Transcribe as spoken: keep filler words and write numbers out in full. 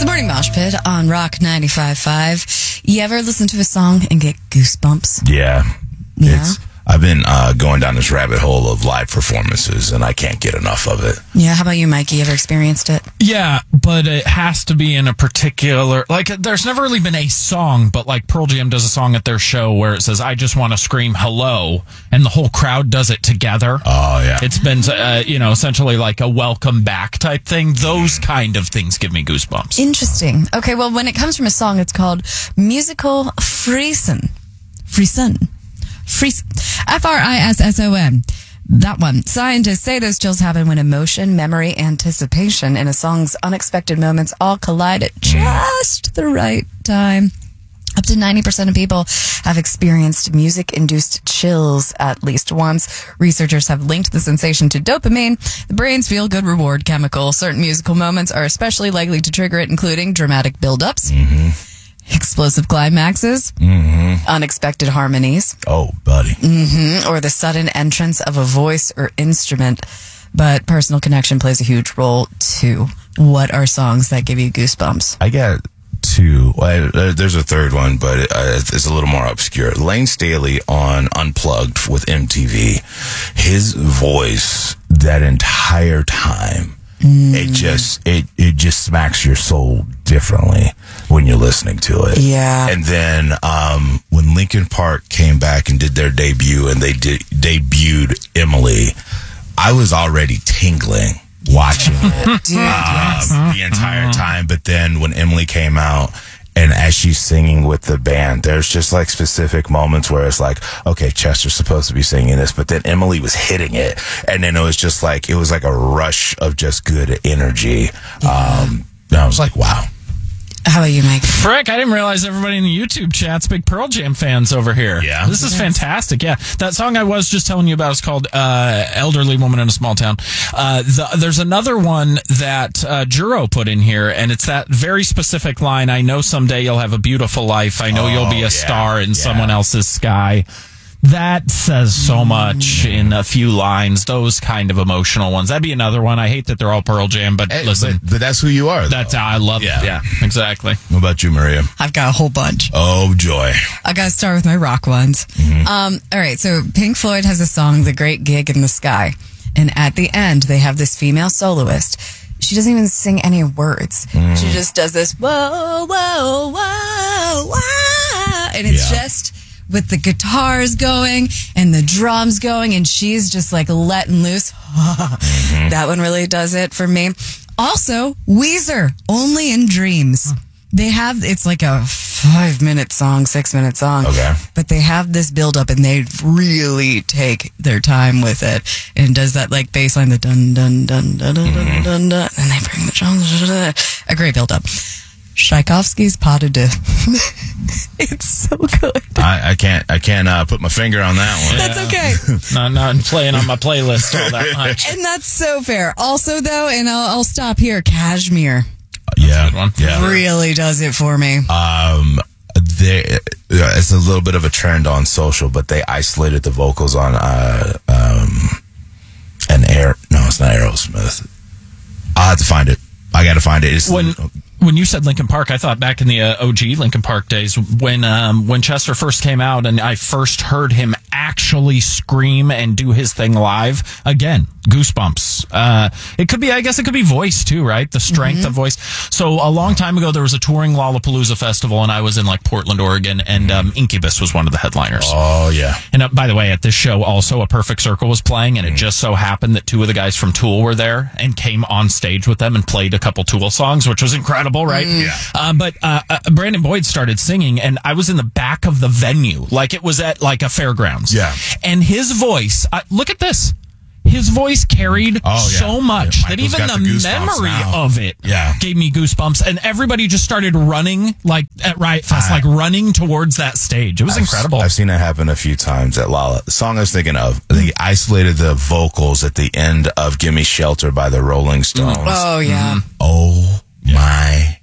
the Morning Mosh Pit on Rock ninety-five point five. You ever listen to a song and get goosebumps? Yeah. Yeah. It's, I've been uh, going down this rabbit hole of live performances, and I can't get enough of it. Yeah, how about you, Mikey? You ever experienced it? Yeah, but it has to be in a particular, like, there's never really been a song, but like Pearl Jam does a song at their show where it says, I just want to scream hello, and the whole crowd does it together. Oh, yeah. It's been, uh, you know, essentially like a welcome back type thing. Those kind of things give me goosebumps. Interesting. Okay, well, when it comes from a song, it's called Musical Frisson. Frisson. Frisson. F R I S S O N. That one. Scientists say those chills happen when emotion, memory, anticipation, and a song's unexpected moments all collide at just the right time. Up to ninety percent of people have experienced music-induced chills at least once. Researchers have linked the sensation to dopamine, the brain's feel-good reward chemical. Certain musical moments are especially likely to trigger it, including dramatic build-ups, mm-hmm. explosive climaxes, Mm-hmm. unexpected harmonies. Oh, buddy. Mm-hmm. Or the sudden entrance of a voice or instrument. But personal connection plays a huge role, too. What are songs that give you goosebumps? I got two. Well, I, there's a third one, but it, uh, it's a little more obscure. Lane Staley on Unplugged with M T V. His voice that entire time, mm. it just it it just smacks your soul differently when you're listening to it. Yeah. And then um, when Linkin Park came back and did their debut, and they did, debuted Emily, I was already tingling watching it. Dude, um, yes. the entire time. But then when Emily came out, and as she's singing with the band, there's just like specific moments where it's like, okay, Chester's supposed to be singing this, but then Emily was hitting it, and then it was just like, it was like a rush of just good energy. Yeah. Um, and I was like, wow. How about you, Mike? Frick, I didn't realize everybody in the YouTube chat's big Pearl Jam fans over here. Yeah. This is fantastic. Yeah. That song I was just telling you about is called uh, Elderly Woman in a Small Town. Uh, the, there's another one that uh, Juro put in here, and it's that very specific line, I know someday you'll have a beautiful life. I know Oh, you'll be a yeah, star in yeah. someone else's sky. That says so much in a few lines, those kind of emotional ones. That'd be another one. I hate that they're all Pearl Jam, but Hey, listen. but, but that's who you are, though. That's how I love Yeah. it. Yeah, exactly. What about you, Maria? I've got a whole bunch. Oh, joy. I gotta start with my rock ones. Mm-hmm. Um, all right, so Pink Floyd has a song, The Great Gig in the Sky. And at the end, they have this female soloist. She doesn't even sing any words. Mm. She just does this, whoa, whoa, whoa, whoa. And it's Yeah. just with the guitars going and the drums going, and she's just like letting loose. Mm-hmm. That one really does it for me. Also, Weezer, Only in Dreams. They have, it's like a five minute song, six minute song. Okay. But they have this build up, and they really take their time with it. And it does that like bass line, the dun dun dun dun dun dun dun dun, and they bring the drums. A great build up. Tchaikovsky's Pas de Deux. It's so good. I, I can't I can't uh, put my finger on that one. That's okay. Not, not playing on my playlist all that much. And that's so fair. Also, though, and I'll, I'll stop here, Kashmir Yeah, good one. yeah. really does it for me. Um, they, it's a little bit of a trend on social, but they isolated the vocals on uh, um, an air. No, it's not Aerosmith. I'll have to find it. I got to find it. It's When when you said Linkin Park, I thought back in the uh, O G Linkin Park days when um, when Chester first came out, and I first heard him actually scream and do his thing live. Again, goosebumps. Uh, it could be, I guess, it could be voice too, right? The strength Mm-hmm. of voice. So a long time ago, there was a touring Lollapalooza festival, and I was in like Portland, Oregon, and um, Incubus was one of the headliners. Oh yeah. And uh, by the way, at this show, also A Perfect Circle was playing, and it just so happened that two of the guys from Tool were there and came on stage with them and played a couple Tool songs, which was incredible, right? Yeah. Uh, but uh, uh, Brandon Boyd started singing, and I was in the back of the venue, like it was at like a fairgrounds. Yeah. And his voice, uh, look at this. His voice carried Oh, yeah. so much Yeah, that Michael's even got the, the goosebumps memory now. of it Yeah. gave me goosebumps, and everybody just started running like at Riot Fest, I- like running towards that stage. It was I've- incredible. I've seen it happen a few times at Lala. The song I was thinking of, they isolated the vocals at the end of Gimme Shelter by the Rolling Stones. Oh, yeah. Oh my